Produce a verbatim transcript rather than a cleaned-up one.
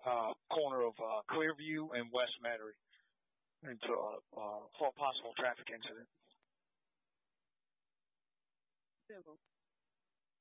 uh, corner of uh, Clearview and West Metairie into a uh, for a possible traffic incident. Civil.